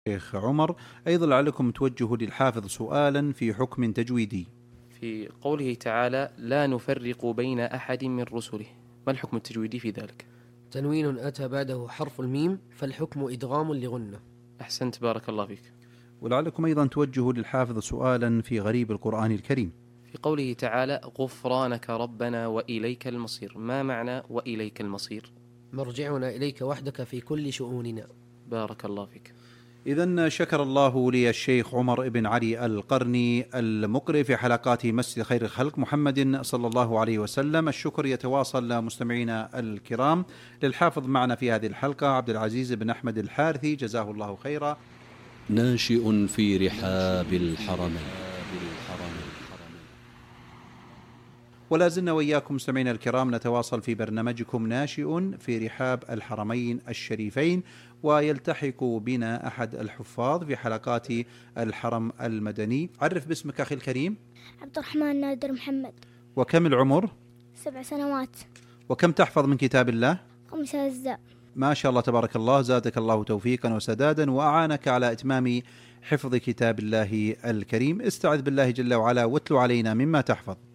شيخ عمر. أيضا لعلكم توجهوا للحافظ سؤالا في حكم تجويدي. في قوله تعالى لا نفرق بين أحد من رسله، ما الحكم التجويدي في ذلك؟ تنوين أتى بعده حرف الميم فالحكم إدغام لغنة. أحسنت، بارك الله فيك. ولعلكم أيضا توجهوا للحافظ سؤالا في غريب القرآن الكريم. في قوله تعالى غفرانك ربنا وإليك المصير، ما معنى وإليك المصير؟ مرجعنا إليك وحدك في كل شؤوننا. بارك الله فيك. إذن شكر الله لي الشيخ عمر بن علي القرني المقرئ في حلقات مسجد خير الخلق محمد صلى الله عليه وسلم. الشكر يتواصل مستمعينا الكرام للحافظ معنا في هذه الحلقة عبد العزيز بن أحمد الحارثي، جزاه الله خيرا. ناشئ في رحاب الحرمين. ولا زلنا وإياكم مستمعينا الكرام نتواصل في برنامجكم ناشئ في رحاب الحرمين الشريفين، ويلتحق بنا أحد الحفاظ في حلقات الحرم المدني. عرف باسمك أخي الكريم. عبد الرحمن نادر محمد. وكم العمر؟ 7 سنوات. وكم تحفظ من كتاب الله؟ 5 أجزاء. ما شاء الله تبارك الله، زادك الله توفيقا وسدادا وأعانك على إتمام حفظ كتاب الله الكريم. استعذ بالله جل وعلا واتلو علينا مما تحفظ.